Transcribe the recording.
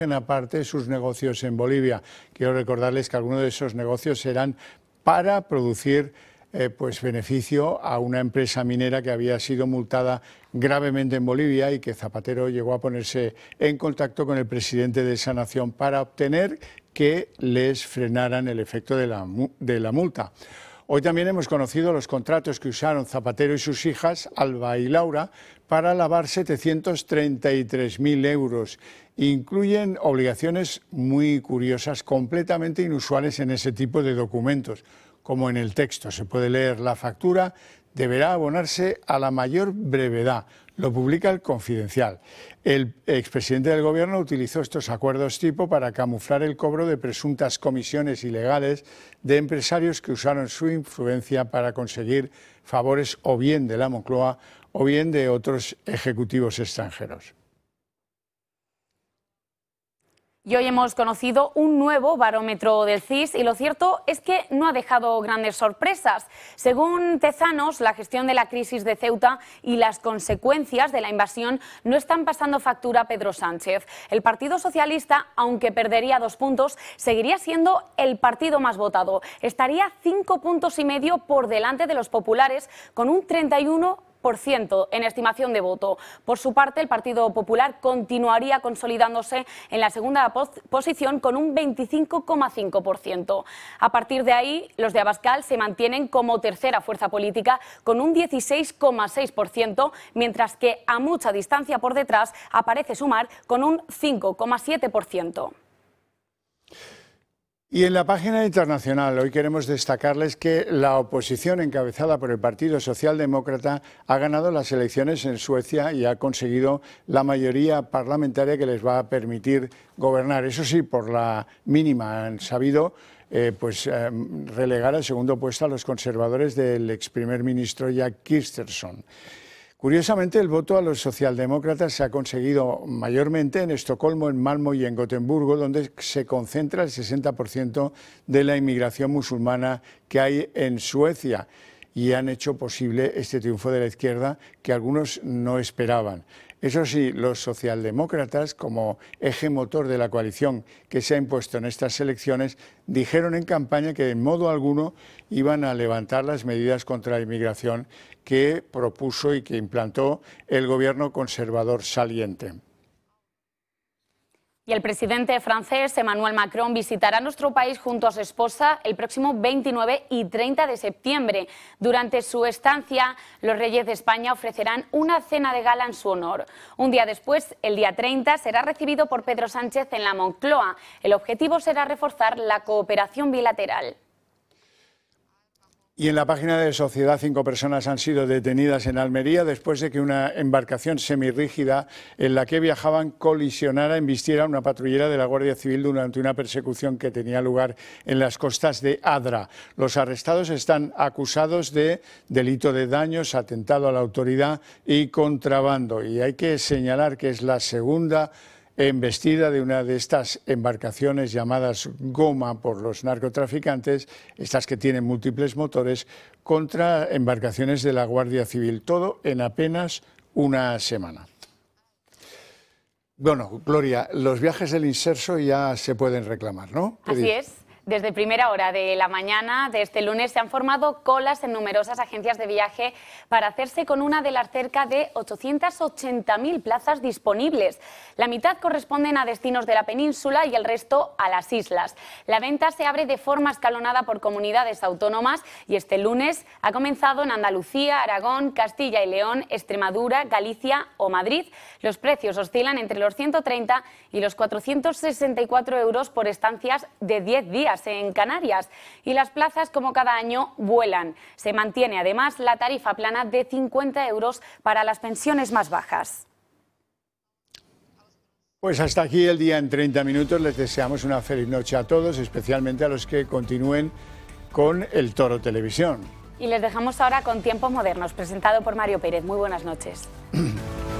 aparte sus negocios en Bolivia. Quiero recordarles que algunos de esos negocios eran para producir pues beneficio a una empresa minera que había sido multada gravemente en Bolivia y que Zapatero llegó a ponerse en contacto con el presidente de esa nación para obtener que les frenaran el efecto de la multa. Hoy también hemos conocido los contratos que usaron Zapatero y sus hijas, Alba y Laura, para lavar 733.000 euros. Incluyen obligaciones muy curiosas, completamente inusuales en ese tipo de documentos. Como en el texto se puede leer, la factura deberá abonarse a la mayor brevedad. Lo publica El Confidencial. El expresidente del Gobierno utilizó estos acuerdos tipo para camuflar el cobro de presuntas comisiones ilegales de empresarios que usaron su influencia para conseguir favores o bien de la Moncloa o bien de otros ejecutivos extranjeros. Y hoy hemos conocido un nuevo barómetro del CIS y lo cierto es que no ha dejado grandes sorpresas. Según Tezanos, la gestión de la crisis de Ceuta y las consecuencias de la invasión no están pasando factura a Pedro Sánchez. El Partido Socialista, aunque perdería 2 puntos, seguiría siendo el partido más votado. Estaría 5,5 puntos por delante de los populares, con un 31% en estimación de voto. Por su parte, el Partido Popular continuaría consolidándose en la segunda posición con un 25,5%. A partir de ahí, los de Abascal se mantienen como tercera fuerza política con un 16,6%, mientras que a mucha distancia por detrás aparece Sumar con un 5,7%. Y en la página internacional hoy queremos destacarles que la oposición encabezada por el Partido Socialdemócrata ha ganado las elecciones en Suecia y ha conseguido la mayoría parlamentaria que les va a permitir gobernar. Eso sí, por la mínima han sabido relegar al segundo puesto a los conservadores del ex primer ministro Jack Kristersson. Curiosamente, el voto a los socialdemócratas se ha conseguido mayormente en Estocolmo, en Malmö y en Gotemburgo, donde se concentra el 60% de la inmigración musulmana que hay en Suecia, y han hecho posible este triunfo de la izquierda que algunos no esperaban. Eso sí, los socialdemócratas, como eje motor de la coalición que se ha impuesto en estas elecciones, dijeron en campaña que en modo alguno iban a levantar las medidas contra la inmigración que propuso y que implantó el gobierno conservador saliente. Y el presidente francés Emmanuel Macron visitará nuestro país junto a su esposa el próximo 29 y 30 de septiembre. Durante su estancia, los reyes de España ofrecerán una cena de gala en su honor. Un día después, el día 30, será recibido por Pedro Sánchez en la Moncloa. El objetivo será reforzar la cooperación bilateral. Y en la página de Sociedad, 5 personas han sido detenidas en Almería después de que una embarcación semirrígida en la que viajaban colisionara, embistiera a una patrullera de la Guardia Civil durante una persecución que tenía lugar en las costas de Adra. Los arrestados están acusados de delito de daños, atentado a la autoridad y contrabando. Y hay que señalar que es la segunda embestida de una de estas embarcaciones llamadas Goma por los narcotraficantes, estas que tienen múltiples motores, contra embarcaciones de la Guardia Civil, todo en apenas una semana. Bueno, Gloria, los viajes del Inserso ya se pueden reclamar, ¿no? Así es. Desde primera hora de la mañana de este lunes se han formado colas en numerosas agencias de viaje para hacerse con una de las cerca de 880.000 plazas disponibles. La mitad corresponden a destinos de la península y el resto a las islas. La venta se abre de forma escalonada por comunidades autónomas y este lunes ha comenzado en Andalucía, Aragón, Castilla y León, Extremadura, Galicia o Madrid. Los precios oscilan entre los 130 y los 464 euros por estancias de 10 días en Canarias, y las plazas, como cada año, vuelan. Se mantiene además la tarifa plana de 50 euros para las pensiones más bajas. Pues hasta aquí el día en 30 minutos. Les deseamos una feliz noche a todos, especialmente a los que continúen con El Toro Televisión. Y les dejamos ahora con Tiempos Modernos, presentado por Mario Pérez. Muy buenas noches.